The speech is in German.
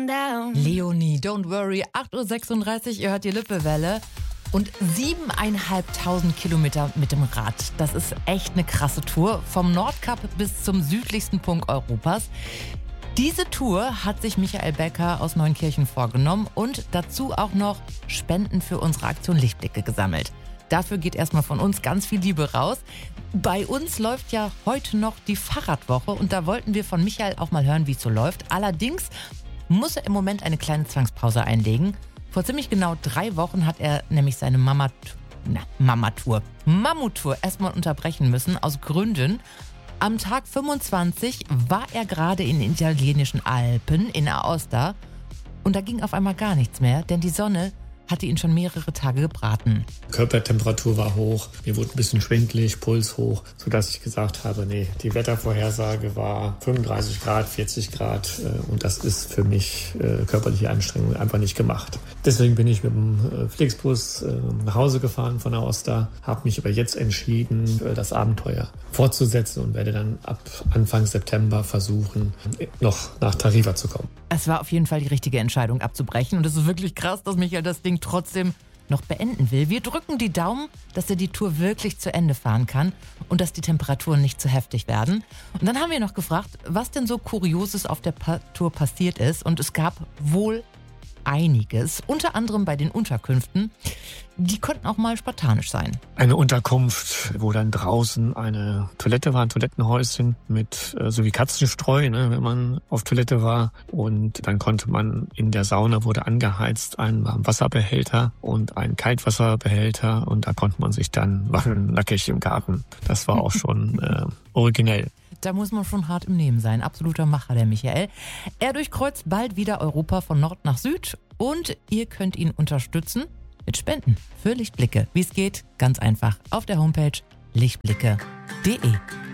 down. Leonie, don't worry, 8:36 Uhr, ihr hört die Lippewelle. Und 7.500 Kilometer mit dem Rad. Das ist echt eine krasse Tour. Vom Nordkap bis zum südlichsten Punkt Europas. Diese Tour hat sich Michael Becker aus Neunkirchen vorgenommen und dazu auch noch Spenden für unsere Aktion Lichtblicke gesammelt. Dafür geht erstmal von uns ganz viel Liebe raus. Bei uns läuft ja heute noch die Fahrradwoche und da wollten wir von Michael auch mal hören, wie es so läuft. Allerdings muss er im Moment eine kleine Zwangspause einlegen. Vor ziemlich genau 3 Wochen hat er nämlich seine Mammuttour erstmal unterbrechen müssen, aus Gründen. Am Tag 25 war er gerade in den italienischen Alpen, in Aosta. Und da ging auf einmal gar nichts mehr, denn die Sonne hatte ihn schon mehrere Tage gebraten. Körpertemperatur war hoch, mir wurde ein bisschen schwindelig, Puls hoch, sodass ich gesagt habe, nee, die Wettervorhersage war 35 Grad, 40 Grad und das ist für mich körperliche Anstrengung einfach nicht gemacht. Deswegen bin ich mit dem Flixbus nach Hause gefahren von Aosta, habe mich aber jetzt entschieden, das Abenteuer fortzusetzen und werde dann ab Anfang September versuchen, noch nach Tarifa zu kommen. Es war auf jeden Fall die richtige Entscheidung abzubrechen und es ist wirklich krass, dass Michael das Ding trotzdem noch beenden will. Wir drücken die Daumen, dass er die Tour wirklich zu Ende fahren kann und dass die Temperaturen nicht zu heftig werden. Und dann haben wir noch gefragt, was denn so Kurioses auf der Tour passiert ist und es gab wohl einiges, unter anderem bei den Unterkünften. Die konnten auch mal spartanisch sein. Eine Unterkunft, wo dann draußen eine Toilette war, ein Toilettenhäuschen mit so wie Katzenstreu, ne, wenn man auf Toilette war. Und dann konnte man in der Sauna, wurde angeheizt, ein Warmwasserbehälter und ein Kaltwasserbehälter. Und da konnte man sich dann waschen, nackig im Garten. Das war auch schon originell. Da muss man schon hart im Nehmen sein. Absoluter Macher, der Michael. Er durchkreuzt bald wieder Europa von Nord nach Süd und ihr könnt ihn unterstützen mit Spenden für Lichtblicke. Wie es geht? Ganz einfach auf der Homepage lichtblicke.de.